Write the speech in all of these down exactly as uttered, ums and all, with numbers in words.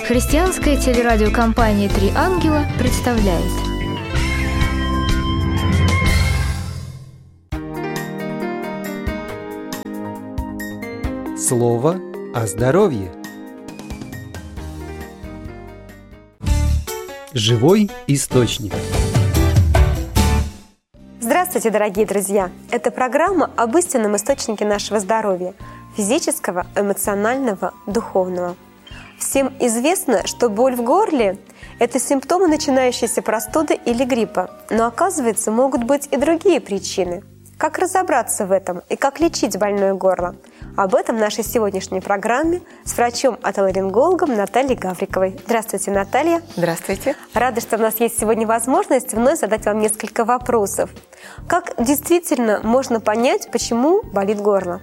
Христианская телерадиокомпания «Три ангела» представляет. Слово о здоровье. Живой источник. Здравствуйте, дорогие друзья! Это программа об истинном источнике нашего здоровья – физического, эмоционального, духовного. Всем известно, что боль в горле – это симптомы начинающейся простуды или гриппа, но оказывается, могут быть и другие причины. Как разобраться в этом и как лечить больное горло? Об этом в нашей сегодняшней программе с врачом-отоларингологом Натальей Гавриковой. Здравствуйте, Наталья. Здравствуйте. Рада, что у нас есть сегодня возможность вновь задать вам несколько вопросов. Как действительно можно понять, почему болит горло?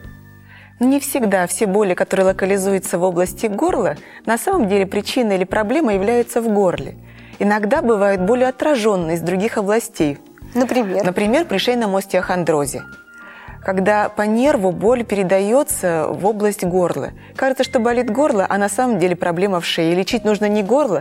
Не всегда все боли, которые локализуются в области горла, на самом деле причина или проблема является в горле. Иногда бывают боли отраженные из других областей. Например? Например, при шейном остеохондрозе. Когда по нерву боль передается в область горла. Кажется, что болит горло, а на самом деле проблема в шее. Лечить нужно не горло,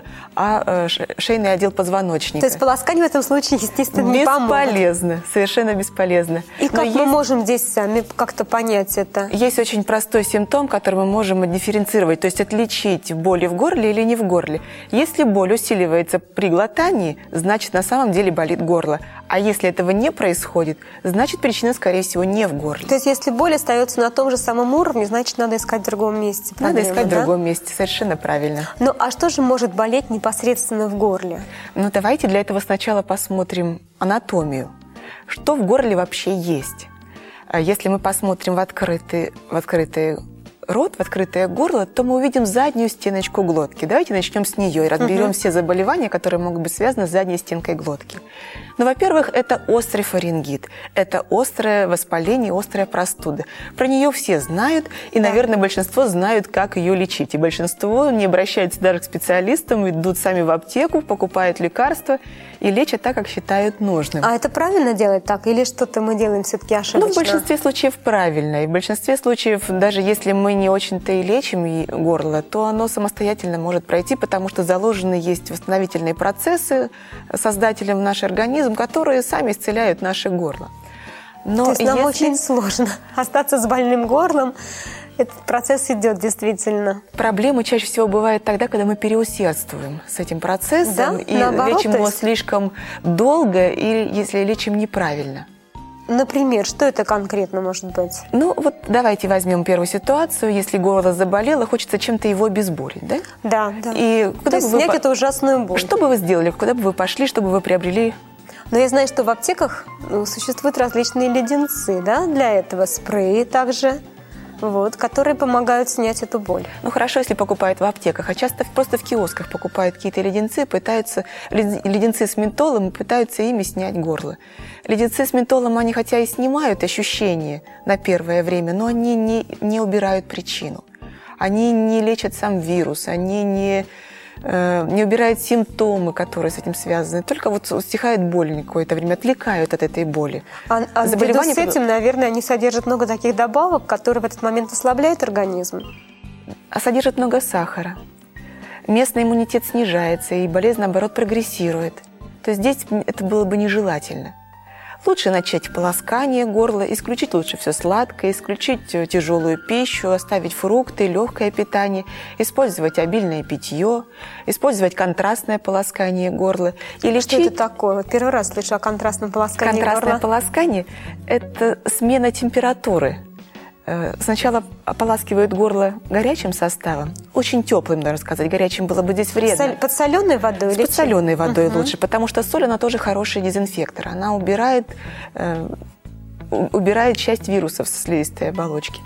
а шейный отдел позвоночника. То есть полоскание в этом случае, естественно, не поможет? Бесполезно, совершенно бесполезно. И как мы можем здесь сами как-то понять это? Есть очень простой симптом, который мы можем дифференцировать, то есть отличить боли в горле или не в горле. Если боль усиливается при глотании, значит, на самом деле болит горло. А если этого не происходит, значит, причина, скорее всего, не в горле. То есть, если боль остается на том же самом уровне, значит, надо искать в другом месте. Надо проблемы, искать да? в другом месте, совершенно правильно. Ну, а что же может болеть непосредственно в горле? Ну, давайте для этого сначала посмотрим анатомию. Что в горле вообще есть? Если мы посмотрим в открытый, в открытый рот, в открытое горло, то мы увидим заднюю стеночку глотки. Давайте начнем с нее и разберем uh-huh. все заболевания, которые могут быть связаны с задней стенкой глотки. Ну, во-первых, это острый фарингит. Это острое воспаление, острая простуда. Про нее все знают, и, да. наверное, большинство знают, как ее лечить. И большинство не обращаются даже к специалистам, идут сами в аптеку, покупают лекарства и лечат так, как считают нужным. А это правильно делать так? Или что-то мы делаем все-таки ошибочно? Ну, в большинстве случаев правильно. И в большинстве случаев, даже если мы не очень-то и лечим горло, то оно самостоятельно может пройти, потому что заложены есть восстановительные процессы создателем в наш организм, которые сами исцеляют наше горло. Но То есть нам если... очень сложно остаться с больным горлом. Этот процесс идет действительно. Проблемы чаще всего бывают тогда, когда мы переусердствуем с этим процессом, да? и Наоборот, лечим его есть... слишком долго, или если лечим неправильно. Например, что это конкретно может быть? Ну, вот давайте возьмем первую ситуацию. Если горло заболело, хочется чем-то его обезболить, да? Да, да. И куда То есть бы снять вы... эту ужасную боль. Что бы вы сделали? Куда бы вы пошли, чтобы вы приобрели? Но я знаю, что в аптеках существуют различные леденцы, да, для этого, спреи также, вот, которые помогают снять эту боль. Ну, хорошо, если покупают в аптеках, а часто просто в киосках покупают какие-то леденцы, пытаются, леденцы с ментолом, и пытаются ими снять горло. Леденцы с ментолом, они хотя и снимают ощущение на первое время, но они не, не убирают причину. Они не лечат сам вирус, они не... не убирают симптомы, которые с этим связаны. Только вот стихает боль на какое-то время, отвлекают от этой боли. А, а Заболевание... ввиду с этим, наверное, они содержат много таких добавок, которые в этот момент ослабляют организм. А содержат много сахара. Местный иммунитет снижается, и болезнь, наоборот, прогрессирует. То есть здесь это было бы нежелательно. Лучше начать полоскание горла, исключить лучше все сладкое, исключить тяжелую пищу, оставить фрукты, легкое питание, использовать обильное питье, использовать контрастное полоскание горла. И лечить... Что это такое? Первый раз слышу о контрастном полоскании Контрастное горла. полоскание – это смена температуры. Сначала ополаскивают горло горячим составом, очень теплым, даже сказать, горячим было бы здесь вредно. Под соленой водой? С подсоленной водой угу. лучше, потому что соль, она тоже хороший дезинфектор. Она убирает, э, убирает часть вирусов с слизистой оболочки.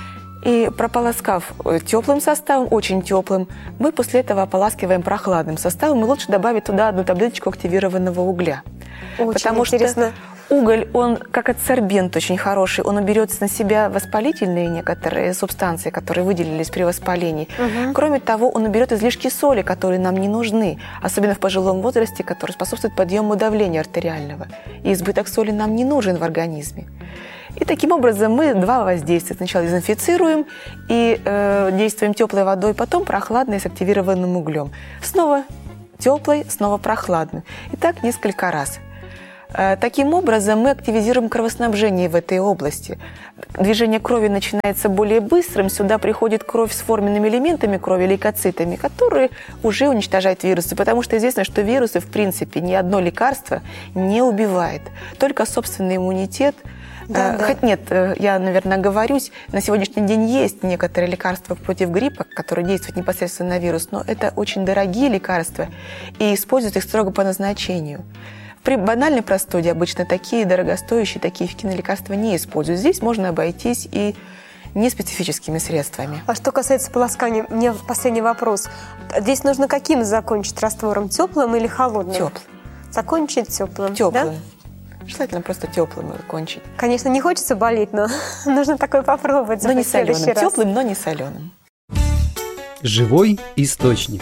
И прополоскав теплым составом, очень теплым, мы после этого ополаскиваем прохладным составом, и лучше добавить туда одну таблеточку активированного угля. Очень потому интересно. Что уголь, он как адсорбент очень хороший, он уберет на себя воспалительные некоторые субстанции, которые выделились при воспалении. Угу. Кроме того, он уберет излишки соли, которые нам не нужны, особенно в пожилом возрасте, который способствует подъему давления артериального. И избыток соли нам не нужен в организме. И таким образом мы два воздействия. Сначала дезинфицируем и э, действуем теплой водой, потом прохладной с активированным углем. Снова теплой, снова прохладной. И так несколько раз. Э, таким образом мы активизируем кровоснабжение в этой области. Движение крови начинается более быстрым. Сюда приходит кровь с форменными элементами крови, лейкоцитами, которые уже уничтожают вирусы. Потому что известно, что вирусы, в принципе, ни одно лекарство не убивает. Только собственный иммунитет. Да, Хоть да. нет, я, наверное, оговорюсь, на сегодняшний день есть некоторые лекарства против гриппа, которые действуют непосредственно на вирус, но это очень дорогие лекарства, и используют их строго по назначению. При банальной простуде обычно такие дорогостоящие, такие эффективные лекарства не используют. Здесь можно обойтись и неспецифическими средствами. А что касается полоскания, мне последний вопрос. Здесь нужно каким закончить раствором, теплым или холодным? Теплым. Закончить теплым, Теплым. Да? Желательно просто теплым кончить. Конечно, не хочется болеть, но нужно такое попробовать. Но не соленым. Раз. Теплым, но не соленым. Живой источник.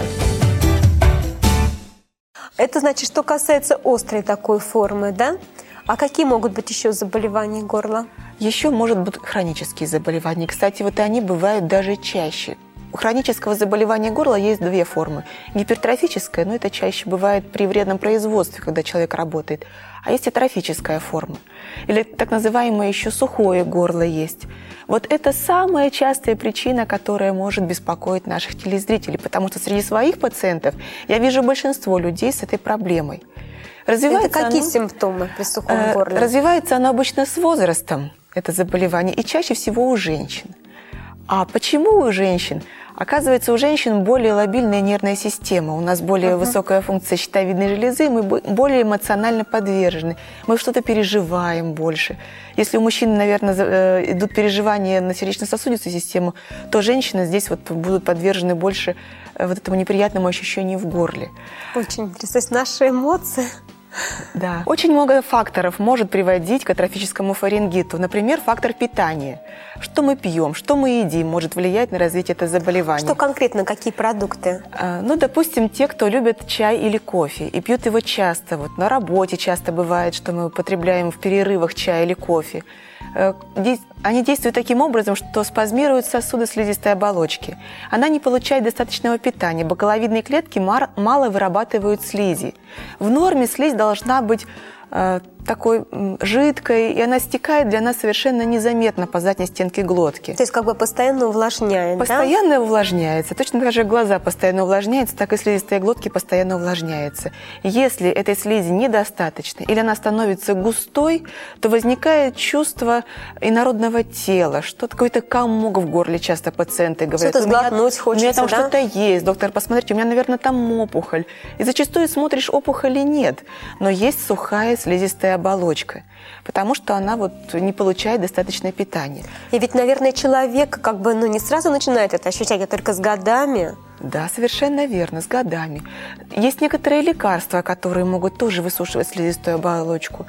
Это значит, что касается острой такой формы, да? А какие могут быть еще заболевания горла? Еще может быть хронические заболевания. Кстати, вот они бывают даже чаще. У хронического заболевания горла есть две формы. Гипертрофическая, но это чаще бывает при вредном производстве, когда человек работает. А есть и трофическая форма. Или так называемое еще сухое горло есть. Вот это самая частая причина, которая может беспокоить наших телезрителей, потому что среди своих пациентов я вижу большинство людей с этой проблемой. Развивается это какие оно, симптомы при сухом э, горле? Развивается оно обычно с возрастом, это заболевание, и чаще всего у женщин. А почему у женщин? Оказывается, у женщин более лобильная нервная система, у нас более uh-huh. высокая функция щитовидной железы, мы более эмоционально подвержены, мы что-то переживаем больше. Если у мужчин, наверное, идут переживания на сердечно-сосудистую систему, то женщины здесь вот будут подвержены больше вот этому неприятному ощущению в горле. Очень интересно. То есть наши эмоции... Да. Очень много факторов может приводить к атрофическому фарингиту. Например, фактор питания. Что мы пьем, что мы едим, может влиять на развитие этого заболевания. Что конкретно, какие продукты? А, ну, допустим, те, кто любит чай или кофе и пьют его часто. Вот на работе часто бывает, что мы употребляем в перерывах чай или кофе. Они действуют таким образом, что спазмируют сосуды слизистой оболочки. Она не получает достаточного питания. Бакаловидные клетки мало вырабатывают слизи. В норме слизь должна быть э, такой жидкой, и она стекает для нас совершенно незаметно по задней стенке глотки. То есть как бы постоянно увлажняет, Постоянно да? увлажняется. Точно так же глаза постоянно увлажняются, так и слизистая глотки постоянно увлажняется. Если этой слизи недостаточно или она становится густой, то возникает чувство инородного тела, что-то какой-то комок в горле часто пациенты говорят. Что-то сглотнуть хочется, У меня там да? что-то есть, доктор, посмотрите, у меня, наверное, там опухоль. И зачастую смотришь, опухоли нет, но есть сухая слизистая оболочка, потому что она вот не получает достаточное питание. И ведь, наверное, человек как бы ну, не сразу начинает это ощущать, а только с годами. Да, совершенно верно, с годами. Есть некоторые лекарства, которые могут тоже высушивать слизистую оболочку.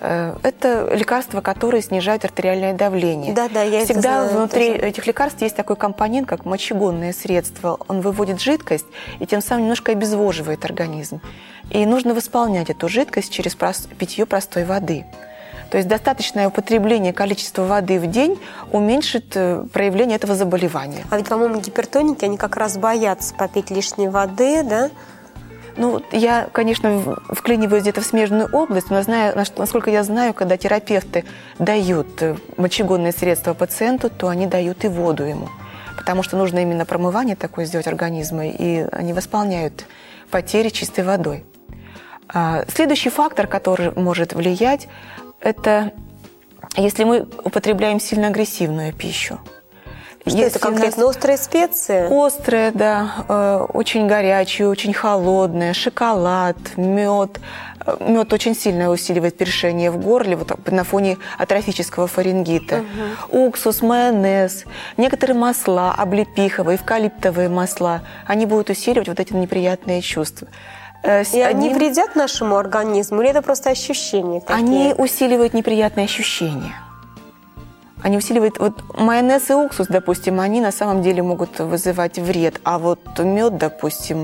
Это лекарства, которые снижают артериальное давление. Да, да, я Всегда это знаю, внутри тоже. этих лекарств есть такой компонент, как мочегонное средство. Он выводит жидкость и тем самым немножко обезвоживает организм. И нужно восполнять эту жидкость через питье простой воды. То есть достаточное употребление количества воды в день уменьшит проявление этого заболевания. А ведь, по-моему, гипертоники, они как раз боятся попить лишней воды, да? Ну, я, конечно, вклиниваюсь где-то в смежную область, но знаю, насколько я знаю, когда терапевты дают мочегонные средства пациенту, то они дают и воду ему, потому что нужно именно промывание такое сделать организма, и они восполняют потери чистой водой. Следующий фактор, который может влиять, это если мы употребляем сильно агрессивную пищу. Что если это конкретно? Острые специи? Острые, да. Э, очень горячие, очень холодные. Шоколад, мед. Мед очень сильно усиливает першение в горле вот, на фоне атрофического фарингита. Угу. Уксус, майонез, некоторые масла, облепиховые, эвкалиптовые масла, они будут усиливать вот эти неприятные чувства. И одним... они вредят нашему организму, или это просто ощущения такие? Они усиливают неприятные ощущения. Они усиливают, вот майонез и уксус, допустим, они на самом деле могут вызывать вред, а вот мед, допустим,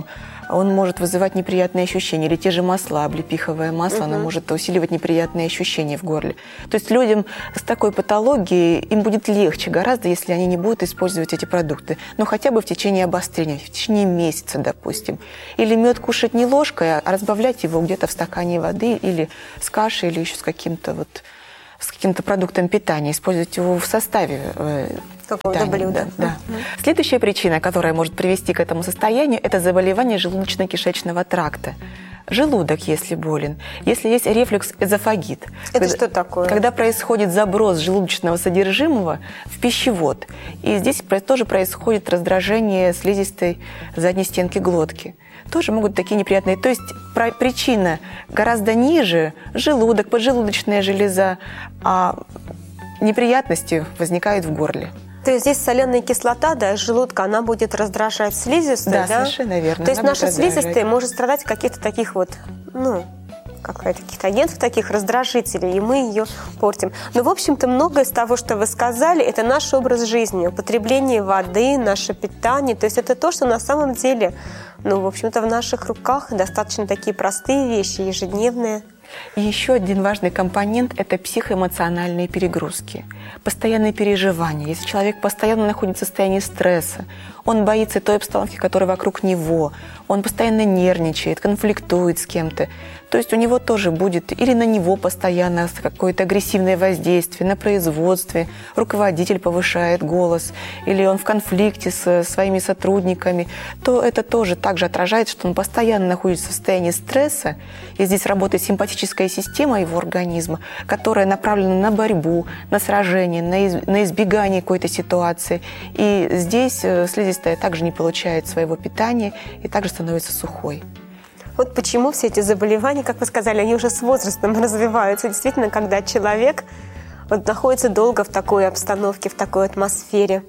он может вызывать неприятные ощущения. Или те же масла, облепиховое масло, угу. оно может усиливать неприятные ощущения в горле. То есть людям с такой патологией им будет легче гораздо, если они не будут использовать эти продукты. Но хотя бы в течение обострения, в течение месяца, допустим. Или мед кушать не ложкой, а разбавлять его где-то в стакане воды или с кашей, или еще с каким-то вот с каким-то продуктом питания, использовать его в составе э, какого-то блюда. Да, да. Mm-hmm. Следующая причина, которая может привести к этому состоянию, это заболевание желудочно-кишечного тракта. Желудок, если болен, если есть рефлюкс-эзофагит. Это когда, что такое? Когда происходит заброс желудочного содержимого в пищевод. И здесь тоже происходит раздражение слизистой задней стенки глотки. Тоже могут такие неприятные. То есть причина гораздо ниже, желудок, поджелудочная железа, а неприятности возникают в горле. То есть здесь соленая кислота, да, из желудка, она будет раздражать слизистую, да? Да, совершенно верно. То есть наша слизистая может страдать от каких-то таких вот, ну, каких-то агентов таких, раздражителей, и мы ее портим. Но, в общем-то, многое из того, что вы сказали, это наш образ жизни, употребление воды, наше питание. То есть это то, что на самом деле, ну, в общем-то, в наших руках, достаточно такие простые вещи, ежедневные. И еще один важный компонент – это психоэмоциональные перегрузки, постоянные переживания. Если человек постоянно находится в состоянии стресса, он боится той обстановки, которая вокруг него, он постоянно нервничает, конфликтует с кем-то, то есть у него тоже будет или на него постоянно какое-то агрессивное воздействие, на производстве, руководитель повышает голос, или он в конфликте со своими сотрудниками, то это тоже также отражается, что он постоянно находится в состоянии стресса, и здесь работает симпатическая система его организма, которая направлена на борьбу, на сражение, на, из, на избегание какой-то ситуации. И здесь слизистая также не получает своего питания и также становится сухой. Вот почему все эти заболевания, как вы сказали, они уже с возрастом развиваются. Действительно, когда человек вот находится долго в такой обстановке, в такой атмосфере.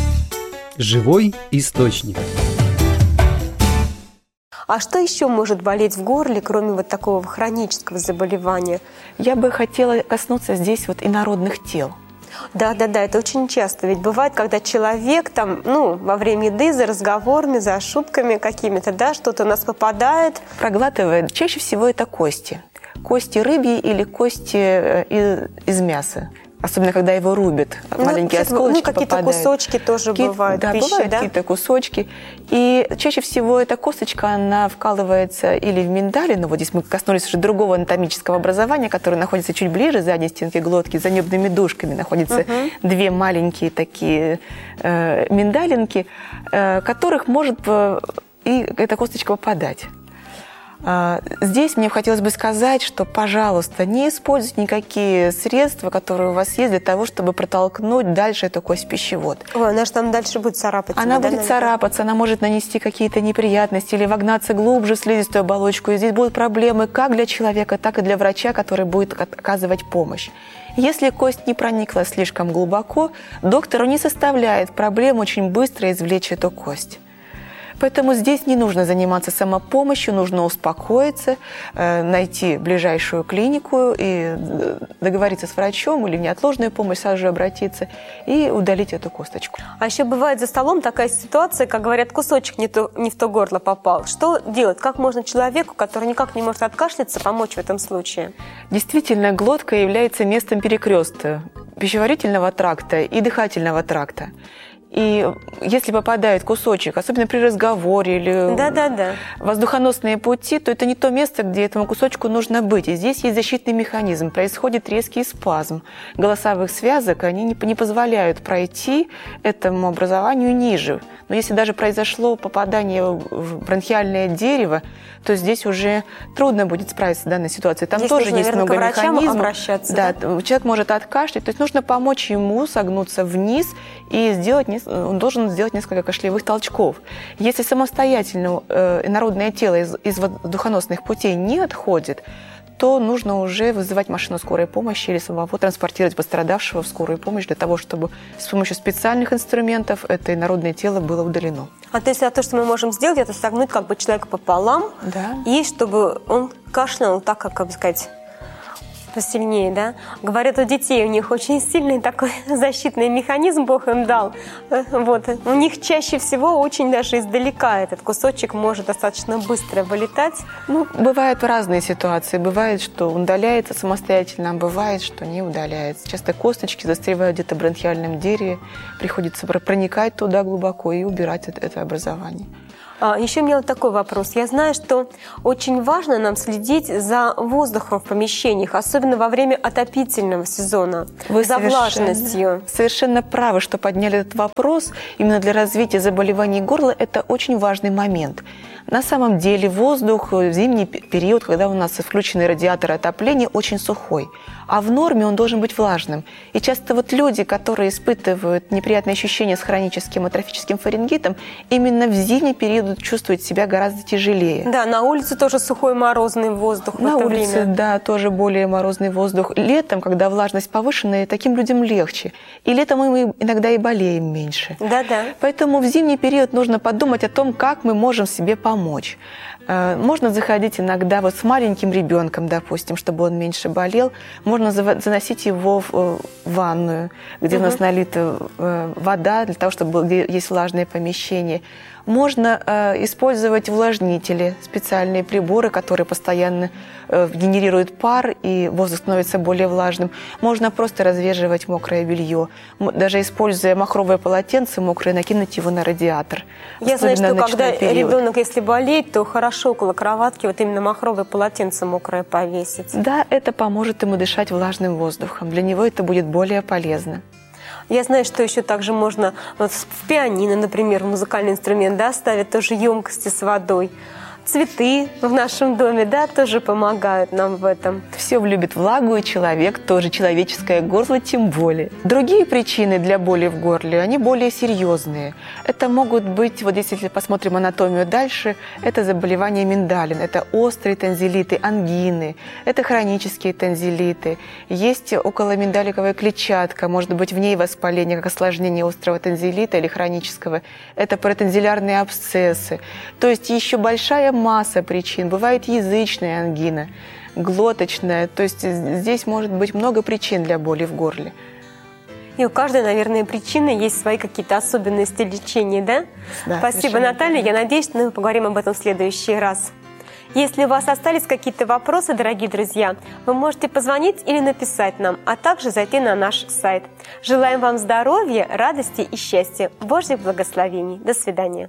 Живой источник. А что еще может болеть в горле, кроме вот такого хронического заболевания? Я бы хотела коснуться здесь вот инородных тел. Да, да, да, это очень часто. Ведь бывает, когда человек там, ну, во время еды за разговорами, за шутками какими-то, да, что-то у нас попадает. Проглатывает. Чаще всего это кости. Кости рыбьи или кости из мяса. Особенно, когда его рубят, ну, маленькие осколочки ну, какие-то попадают. Кусочки тоже Какие, бывают. Да, пищи, бывают да? какие-то кусочки. И чаще всего эта косточка, она вкалывается или в миндалину. Вот здесь мы коснулись уже другого анатомического образования, которое находится чуть ближе задней стенки глотки. За небными дужками находятся угу. две маленькие такие э, миндалинки, э, которых может э, и эта косточка попадать. Здесь мне хотелось бы сказать, что, пожалуйста, не используйте никакие средства, которые у вас есть, для того, чтобы протолкнуть дальше эту кость в пищевод. Ой, она же там дальше будет царапаться. Она да, будет наверное? царапаться, она может нанести какие-то неприятности или вогнаться глубже в слизистую оболочку. И здесь будут проблемы как для человека, так и для врача, который будет оказывать помощь. Если кость не проникла слишком глубоко, доктору не составляет проблем очень быстро извлечь эту кость. Поэтому здесь не нужно заниматься самопомощью, нужно успокоиться, найти ближайшую клинику и договориться с врачом или в неотложную помощь сразу же обратиться и удалить эту косточку. А еще бывает за столом такая ситуация, как говорят, кусочек не, то, не в то горло попал. Что делать? Как можно человеку, который никак не может откашляться, помочь в этом случае? Действительно, глотка является местом перекрестка пищеварительного тракта и дыхательного тракта. И если попадает кусочек, особенно при разговоре или да, да, да. воздухоносные пути, то это не то место, где этому кусочку нужно быть. И здесь есть защитный механизм. Происходит резкий спазм голосовых связок, они не, не позволяют пройти этому образованию ниже. Но если даже произошло попадание в бронхиальное дерево, то здесь уже трудно будет справиться с данной ситуацией. Там здесь тоже нужно, есть наверное, много механизмов. Да, да, человек может откашлять. То есть нужно помочь ему согнуться вниз и сделать, он должен сделать несколько кашлевых толчков. Если самостоятельно э, инородное тело из, из воздухоносных путей не отходит, то нужно уже вызывать машину скорой помощи или самого транспортировать пострадавшего в скорую помощь для того, чтобы с помощью специальных инструментов это инородное тело было удалено. А то есть то, что мы можем сделать, это согнуть как бы человека пополам, да. и чтобы он кашлял так, как, как бы сказать, посильнее, да? Говорят, у детей у них очень сильный такой защитный механизм Бог им дал. Вот. У них чаще всего очень даже издалека этот кусочек может достаточно быстро вылетать. Ну, бывают разные ситуации. Бывает, что он удаляется самостоятельно, а бывает, что не удаляется. Часто косточки застревают где-то в бронхиальном дереве, приходится проникать туда глубоко и убирать это, это образование. А, еще у меня вот такой вопрос. Я знаю, что очень важно нам следить за воздухом в помещениях, особенно во время отопительного сезона, Вы за влажностью. Совершенно правы, что подняли этот вопрос. Именно для развития заболеваний горла это очень важный момент. На самом деле воздух в зимний период, когда у нас включены радиаторы отопления, очень сухой. А в норме он должен быть влажным. И часто вот люди, которые испытывают неприятные ощущения с хроническим атрофическим фарингитом, именно в зимний период чувствуют себя гораздо тяжелее. Да, на улице тоже сухой морозный воздух в на это улице, время. да, тоже более морозный воздух. Летом, когда влажность повышенная, таким людям легче. И летом мы иногда и болеем меньше. Да-да. Поэтому в зимний период нужно подумать о том, как мы можем себе помочь. Можно заходить иногда вот с маленьким ребенком, допустим, чтобы он меньше болел. Можно заносить его в ванную, где угу. у нас налита вода, для того, чтобы где есть влажное помещение. Можно э, использовать увлажнители, специальные приборы, которые постоянно э, генерируют пар, и воздух становится более влажным. Можно просто развешивать мокрое белье. Даже используя махровое полотенце мокрое, накинуть его на радиатор. Я знаю, что когда период. ребенок, если болеет, то хорошо около кроватки вот именно махровое полотенце мокрое повесить. Да, это поможет ему дышать влажным воздухом. Для него это будет более полезно. Я знаю, что еще также можно вот в пианино, например, в музыкальный инструмент, да, ставят тоже емкости с водой. Цветы в нашем доме, да, тоже помогают нам в этом. Все любит влагу, и человек тоже, человеческое горло тем более. Другие причины для боли в горле, они более серьезные. Это могут быть, вот если посмотрим анатомию дальше, это заболевания миндалин, это острые танзелиты, ангины, это хронические танзелиты. Есть околоминдаликовая клетчатка, может быть в ней воспаление, как осложнение острого танзелита или хронического. Это паратанзелярные абсцессы. То есть еще большая масса причин. Бывает язычная ангина, глоточная. То есть здесь может быть много причин для боли в горле. И у каждой, наверное, причины есть свои какие-то особенности лечения, да? Да, спасибо, Наталья. Я надеюсь, что мы поговорим об этом в следующий раз. Если у вас остались какие-то вопросы, дорогие друзья, вы можете позвонить или написать нам, а также зайти на наш сайт. Желаем вам здоровья, радости и счастья. Божьих благословений. До свидания.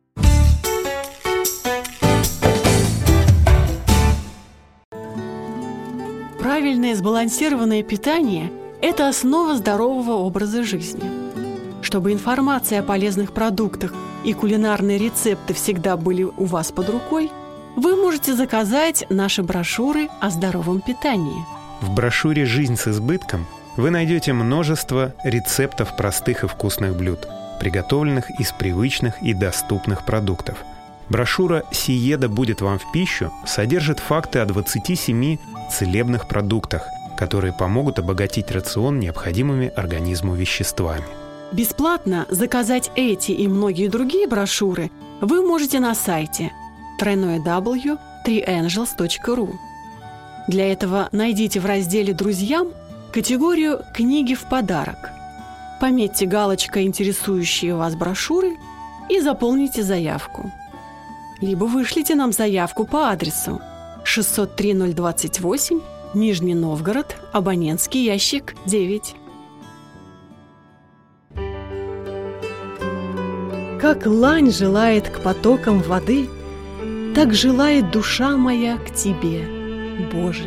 Правильное сбалансированное питание – это основа здорового образа жизни. Чтобы информация о полезных продуктах и кулинарные рецепты всегда были у вас под рукой, вы можете заказать наши брошюры о здоровом питании. В брошюре «Жизнь с избытком» вы найдете множество рецептов простых и вкусных блюд, приготовленных из привычных и доступных продуктов. Брошюра «Сиеда будет вам в пищу» содержит факты о двадцати семи целебных продуктах, которые помогут обогатить рацион необходимыми организму веществами. Бесплатно заказать эти и многие другие брошюры вы можете на сайте дабл ю дабл ю дабл ю точка три энджелс точка ру. Для этого найдите в разделе «Друзьям» категорию «Книги в подарок». Пометьте галочкой интересующие вас брошюры и заполните заявку. Либо вышлите нам заявку по адресу шестьсот три ноль двадцать восемь, Нижний Новгород, абонентский ящик девять. Как лань желает к потокам воды, так желает душа моя к Тебе, Боже.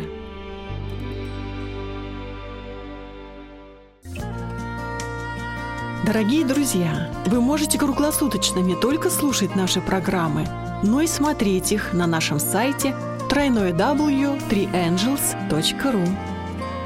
Дорогие друзья, вы можете круглосуточно не только слушать наши программы, но и смотреть их на нашем сайте дабл ю дабл ю дабл ю точка три энджелс точка ру.